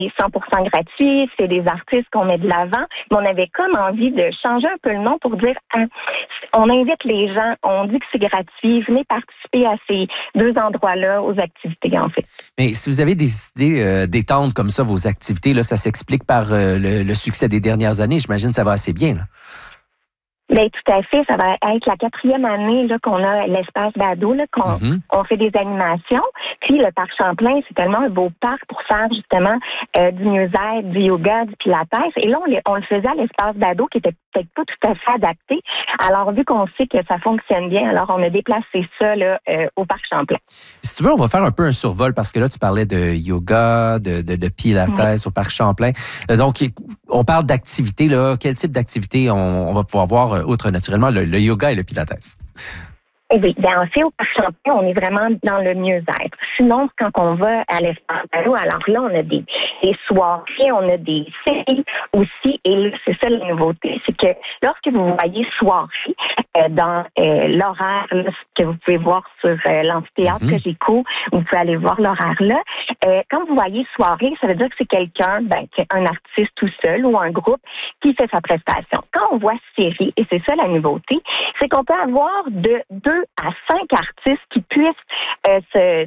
100% gratuit, c'est des artistes qu'on met de l'avant, mais on avait comme envie de changer un peu le nom pour dire, on invite les gens, on dit que c'est gratuit, venez participer à ces deux endroits-là, aux activités en fait. Mais si vous avez des idées d'étendre comme ça vos activités, là, ça s'explique par le succès des dernières années. J'imagine que ça va assez bien, là. Bien, tout à fait. Ça va être la 4e année là, qu'on a l'espace d'ado, là, on fait des animations. Puis le parc Champlain, c'est tellement un beau parc pour faire justement du mieux-être, du yoga, du pilates. Et là, on le faisait à l'espace d'ado qui était peut-être pas tout à fait adapté. Alors, vu qu'on sait que ça fonctionne bien, alors on a déplacé ça là, au parc Champlain. Si tu veux, on va faire un peu un survol parce que là, tu parlais de yoga, de pilates au parc Champlain. Donc, on parle d'activités, là. Quel type d'activité on va pouvoir voir, outre naturellement le yoga et le pilates? Eh bien, en fait, au parc Champlain, on est vraiment dans le mieux-être. Sinon, quand on va à l'espace d'ado, alors là, on a des soirées, on a des séries aussi. Et là, c'est ça la nouveauté, c'est que lorsque vous voyez soirée dans l'horaire là, que vous pouvez voir sur l'amphithéâtre Cogeco, vous pouvez aller voir l'horaire là. Quand vous voyez soirée, ça veut dire que c'est quelqu'un, qui est un artiste tout seul ou un groupe qui fait sa prestation. Quand on voit série, et c'est ça la nouveauté, c'est qu'on peut avoir de 2 à 5 artistes qui puissent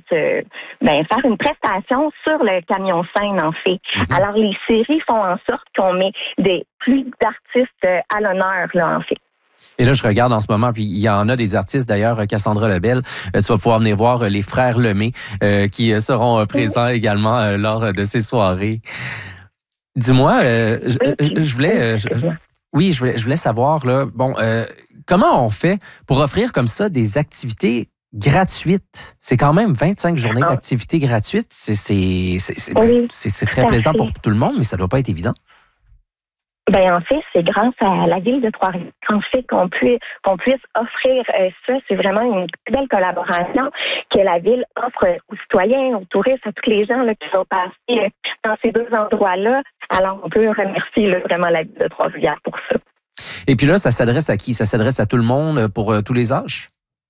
faire une prestation sur le camion scène, en fait. Alors, les séries font en sorte qu'on met plus d'artistes à l'honneur, là, en fait. Et là, je regarde en ce moment, puis il y en a des artistes, d'ailleurs, Cassandra Lebel. Tu vas pouvoir venir voir les frères Lemay qui seront présents également lors de ces soirées. Dis-moi, je voulais savoir, là, comment on fait pour offrir comme ça des activités gratuites? C'est quand même 25 journées d'activités gratuites. C'est très plaisant pour tout le monde, mais ça ne doit pas être évident. En fait, c'est grâce à la ville de Trois-Rivières en fait qu'on puisse offrir ça. C'est vraiment une belle collaboration que la ville offre aux citoyens, aux touristes, à tous les gens là, qui vont passer dans ces deux endroits-là. Alors, on peut remercier là, vraiment la ville de Trois-Rivières pour ça. Et puis là, ça s'adresse à qui? Ça s'adresse à tout le monde, pour tous les âges?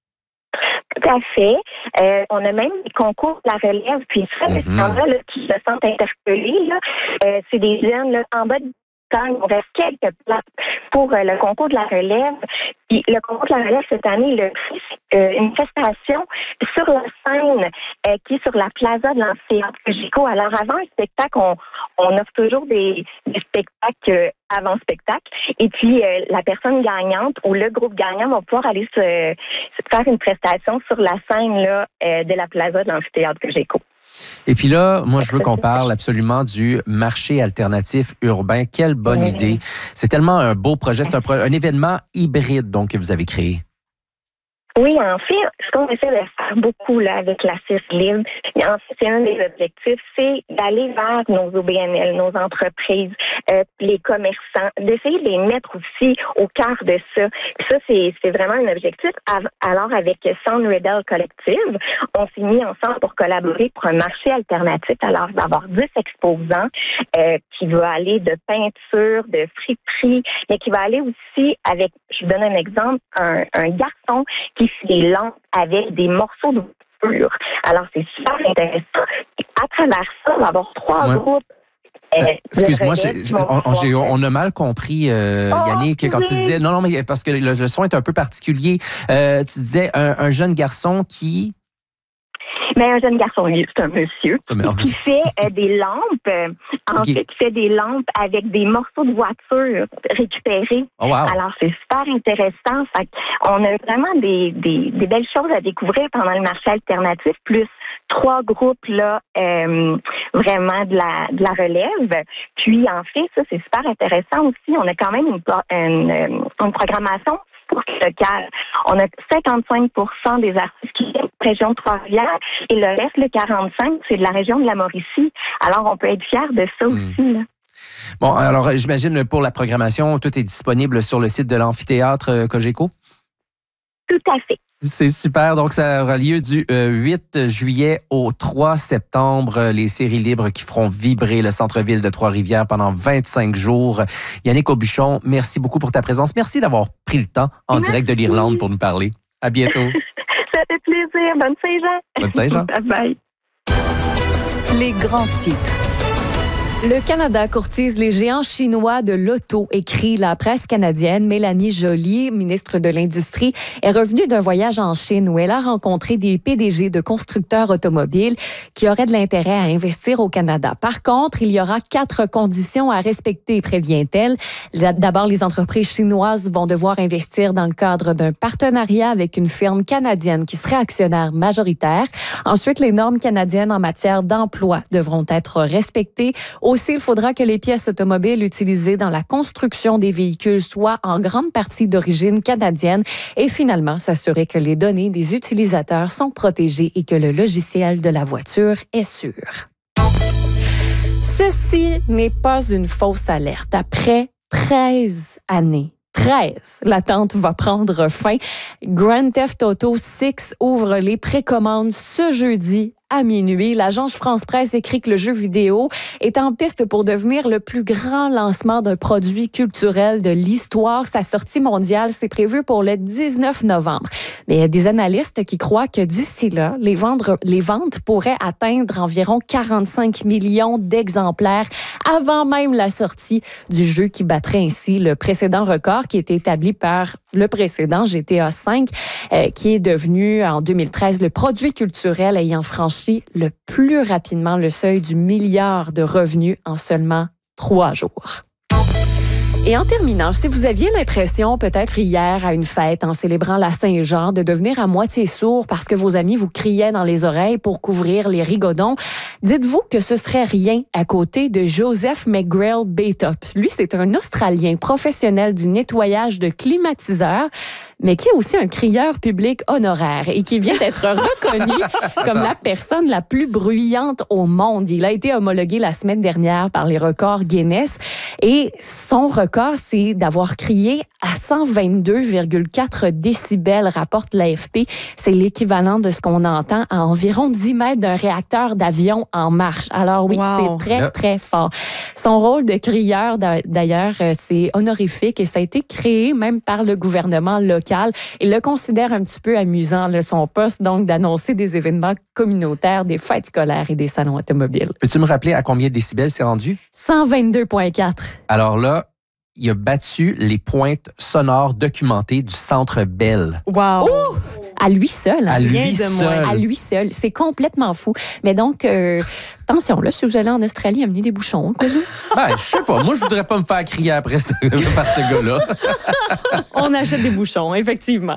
Tout à fait. On a même des concours de la relève. Puis ça, les gens-là qui se sentent interpellés, là, c'est des jeunes là, en bas de il nous reste quelques places pour le concours de la relève. Puis le concours de la relève, cette année, le prix, c'est une prestation sur la scène qui est sur la plaza de l'amphithéâtre Cogeco. Alors, avant un spectacle, on offre toujours des spectacles avant spectacle. Et puis, la personne gagnante ou le groupe gagnant va pouvoir aller se faire une prestation sur la scène là, de la plaza de l'amphithéâtre Cogeco. Et puis là, moi, je veux qu'on parle absolument du marché alternatif urbain. Quelle bonne idée. C'est tellement un beau projet. C'est un événement hybride donc que vous avez créé. Oui, en fait, ce qu'on essaie de faire beaucoup là avec la CIRS Libre, en fait, c'est un des objectifs, c'est d'aller vers nos OBNL, nos entreprises, les commerçants, d'essayer de les mettre aussi au cœur de ça. Puis ça, c'est vraiment un objectif. Alors, avec Sound Rebel Collective, on s'est mis ensemble pour collaborer pour un marché alternatif. Alors, d'avoir 10 exposants qui va aller de peinture, de friperie, mais qui va aller aussi avec, je vous donne un exemple, un garçon qui fait des lampes avec des morceaux de voiture. Alors, c'est super intéressant. Et à travers ça, on va avoir 3 groupes. Excuse-moi, on a mal compris, Yannick, quand tu disais... Non, mais parce que le son est un peu particulier. Tu disais un jeune garçon qui... Mais un jeune garçon, c'est un monsieur qui fait des lampes. En fait, qui fait des lampes avec des morceaux de voiture récupérés. Oh, wow. Alors, c'est super intéressant. Fait on a vraiment des belles choses à découvrir pendant le marché alternatif, plus 3 groupes là, vraiment de la relève. Puis, en fait, ça, c'est super intéressant aussi. On a quand même une programmation locale. On a 55% des artistes qui viennent de la région de Trois-Rivières et le reste, le 45%, c'est de la région de la Mauricie. Alors, on peut être fiers de ça aussi. Là. Bon, alors, j'imagine pour la programmation, tout est disponible sur le site de l'amphithéâtre Cogeco? Tout à fait. C'est super. Donc, ça aura lieu du 8 juillet au 3 septembre. Les séries libres qui feront vibrer le centre-ville de Trois-Rivières pendant 25 jours. Yannick Aubuchon, merci beaucoup pour ta présence. Merci d'avoir pris le temps en direct de l'Irlande pour nous parler. À bientôt. Ça fait plaisir. Bonne Saint-Jean. Bonne Saint-Jean. Bye bye. Les grands titres. Le Canada courtise les géants chinois de l'auto, écrit la presse canadienne. Mélanie Joly, ministre de l'Industrie, est revenue d'un voyage en Chine où elle a rencontré des PDG de constructeurs automobiles qui auraient de l'intérêt à investir au Canada. Par contre, il y aura 4 conditions à respecter, prévient-elle. D'abord, les entreprises chinoises vont devoir investir dans le cadre d'un partenariat avec une firme canadienne qui serait actionnaire majoritaire. Ensuite, les normes canadiennes en matière d'emploi devront être respectées. Aussi, il faudra que les pièces automobiles utilisées dans la construction des véhicules soient en grande partie d'origine canadienne et finalement s'assurer que les données des utilisateurs sont protégées et que le logiciel de la voiture est sûr. Ceci n'est pas une fausse alerte. Après 13 années, l'attente va prendre fin. Grand Theft Auto 6 ouvre les précommandes ce jeudi à minuit. L'agence France Presse écrit que le jeu vidéo est en piste pour devenir le plus grand lancement d'un produit culturel de l'histoire. Sa sortie mondiale, c'est prévu pour le 19 novembre. Mais il y a des analystes qui croient que d'ici là, les ventes pourraient atteindre environ 45 millions d'exemplaires avant même la sortie du jeu qui battrait ainsi le précédent record qui était établi par le précédent GTA V, qui est devenu en 2013 le produit culturel ayant franchi le plus rapidement le seuil du milliard de revenus en seulement 3 jours. Et en terminant, si vous aviez l'impression, peut-être hier à une fête, en célébrant la Saint-Jean, de devenir à moitié sourd parce que vos amis vous criaient dans les oreilles pour couvrir les rigodons, dites-vous que ce serait rien à côté de Joseph McGrail Baytop. Lui, c'est un Australien professionnel du nettoyage de climatiseurs, mais qui est aussi un crieur public honoraire et qui vient d'être reconnu comme la personne la plus bruyante au monde. Il a été homologué la semaine dernière par les records Guinness et son record, c'est d'avoir crié à 122,4 décibels, rapporte l'AFP. C'est l'équivalent de ce qu'on entend à environ 10 mètres d'un réacteur d'avion en marche. Alors oui, wow. C'est très, très fort. Son rôle de crieur, d'ailleurs, c'est honorifique et ça a été créé même par le gouvernement local. Il le considère un petit peu amusant, son poste, donc, d'annoncer des événements communautaires, des fêtes scolaires et des salons automobiles. Peux-tu me rappeler à combien de décibels c'est rendu? 122,4. Alors là, il a battu les pointes sonores documentées du Centre Bell. Wow! Oh! À lui seul. À lui seul. À lui seul. C'est complètement fou. Mais donc, attention, là, si vous allez en Australie, amenez des bouchons, quoi. Ben, je sais pas. Moi, je voudrais pas me faire crier après par ce gars-là. On achète des bouchons, effectivement.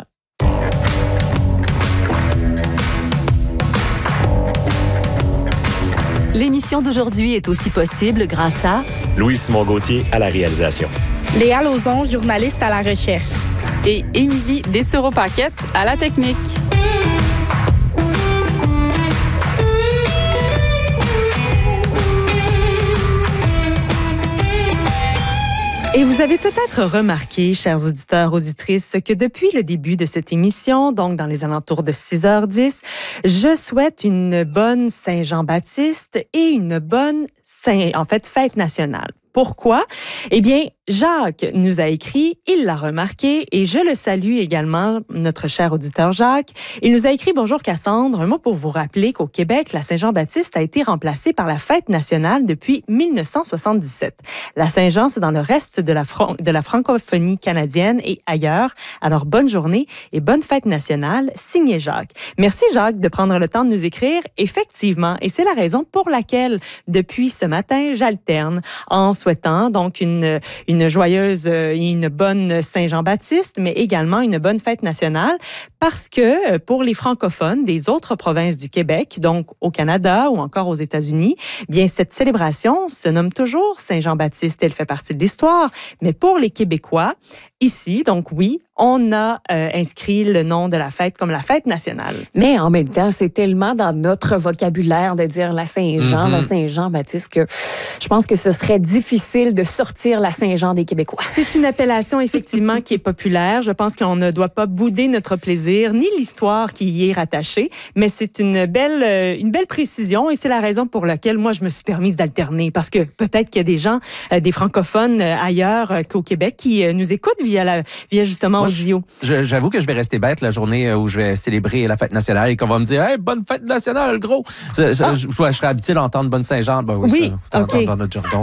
L'émission d'aujourd'hui est aussi possible grâce à Louis-Simon Gauthier à la réalisation. Léa Lauzon, journaliste à la recherche. Et Émilie Dessereau-Paquette à la technique. Et vous avez peut-être remarqué, chers auditeurs, auditrices, que depuis le début de cette émission, donc dans les alentours de 6h10, je souhaite une bonne Saint-Jean-Baptiste et une bonne fête nationale. Pourquoi? Eh bien, Jacques nous a écrit, il l'a remarqué et je le salue également, notre cher auditeur Jacques. Il nous a écrit « Bonjour Cassandre, un mot pour vous rappeler qu'au Québec, la Saint-Jean-Baptiste a été remplacée par la fête nationale depuis 1977. La Saint-Jean, c'est dans le reste de la francophonie canadienne et ailleurs. Alors, bonne journée et bonne fête nationale, signé Jacques. » Merci Jacques de prendre le temps de nous écrire. Effectivement, et c'est la raison pour laquelle, depuis ce matin, j'alterne en souhaitant donc une joyeuse et une bonne Saint-Jean-Baptiste, mais également une bonne fête nationale, parce que pour les francophones des autres provinces du Québec, donc au Canada ou encore aux États-Unis, bien cette célébration se nomme toujours Saint-Jean-Baptiste. Elle fait partie de l'histoire, mais pour les Québécois, ici, donc oui, on a inscrit le nom de la fête comme la fête nationale. Mais en même temps, c'est tellement dans notre vocabulaire de dire la Saint-Jean, la Saint-Jean-Baptiste, que je pense que ce serait difficile de sortir la Saint-Jean des Québécois. C'est une appellation, effectivement, qui est populaire. Je pense qu'on ne doit pas bouder notre plaisir, ni l'histoire qui y est rattachée, mais c'est une belle précision et c'est la raison pour laquelle moi, je me suis permise d'alterner, parce que peut-être qu'il y a des gens, des francophones ailleurs qu'au Québec qui nous écoutent via justement audio. J'avoue que je vais rester bête la journée où je vais célébrer la fête nationale et qu'on va me dire « Hey, bonne fête nationale, gros! » Je serais habitué d'entendre « Bonne Saint-Jean ». Ben oui, ça, OK. Dans notre jargon.